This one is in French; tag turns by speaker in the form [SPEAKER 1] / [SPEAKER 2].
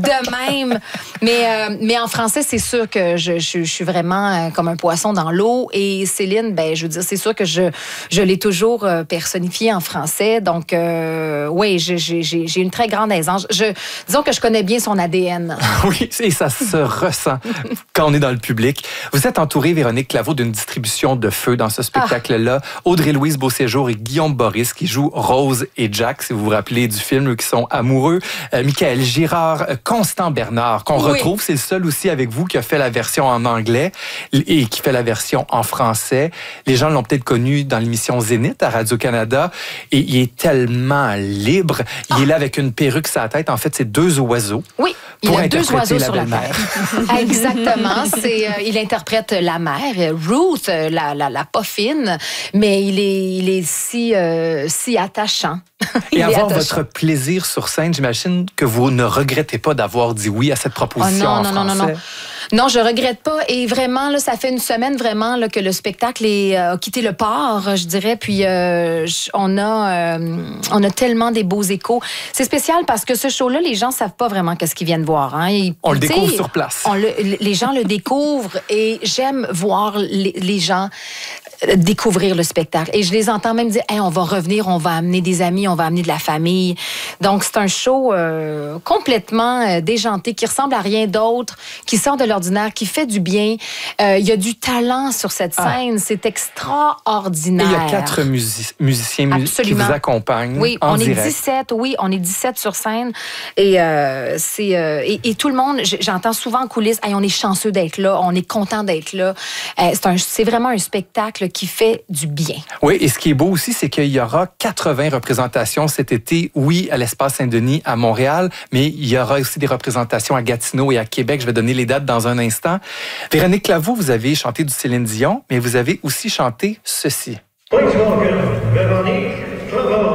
[SPEAKER 1] de même. Mais en français, c'est sûr que je suis vraiment comme un poisson dans l'eau. Et Céline, ben, je veux dire, c'est sûr que je l'ai toujours personnifiée en français. Donc, oui, j'ai une très grande aisance. Disons que je connais bien son ADN.
[SPEAKER 2] Oui, et ça se ressent quand on est dans le public. Vous êtes entourée, Véronique Claveau, d'une distribution de feu dans ce spectacle-là. Audrey-Louise Beauséjour et Guillaume Boris qui jouent Rose et Jack, si vous vous rappelez du film, eux qui sont amoureux. Michaël Girard, Constant Bernard, qu'on retrouve. C'est le seul aussi avec vous qui a fait la version en anglais et qui fait la version en français. Les gens l'ont peut-être connu dans l'émission Zénith à Radio-Canada. Et il est tellement libre. Il est là avec une perruque sur la tête. En fait, c'est 2 oiseaux.
[SPEAKER 1] Oui, il a 2 oiseaux sur la tête. Exactement. Il interprète la mère, Ruth, la pas fine, mais il est si attachant.
[SPEAKER 2] Et avoir votre plaisir sur scène, j'imagine que vous ne regrettez pas d'avoir dit oui à cette proposition en français.
[SPEAKER 1] Non, je regrette pas. Et vraiment, là, ça fait une semaine vraiment là, que le spectacle a quitté le port, je dirais. Puis on a tellement des beaux échos. C'est spécial parce que ce show-là, les gens savent pas vraiment qu'est-ce qu'ils viennent voir. Hein.
[SPEAKER 2] On le découvre sur place.
[SPEAKER 1] Les gens le découvrent et j'aime voir les gens découvrir le spectacle. Et je les entends même dire, hey, on va revenir, on va amener des amis, on va amener de la famille. Donc, c'est un show complètement déjanté, qui ressemble à rien d'autre, qui sort de l'ordinaire, qui fait du bien. Il y a du talent sur cette scène. C'est extraordinaire.
[SPEAKER 2] Et il y a 4 musiciens qui vous accompagnent.
[SPEAKER 1] Oui,
[SPEAKER 2] en
[SPEAKER 1] on
[SPEAKER 2] direct.
[SPEAKER 1] est 17. Oui, on est 17 sur scène. Et et tout le monde, j'entends souvent en coulisses, hey, on est chanceux d'être là, on est content d'être là. C'est vraiment un spectacle qui fait du bien.
[SPEAKER 2] Oui, et ce qui est beau aussi, c'est qu'il y aura 80 représentations cet été, oui, à l'Espace Saint-Denis à Montréal, mais il y aura aussi des représentations à Gatineau et à Québec. Je vais donner les dates dans un instant. Véronique Claveau, vous avez chanté du Céline Dion, mais vous avez aussi chanté ceci.
[SPEAKER 3] Please welcome Véronique Claveau.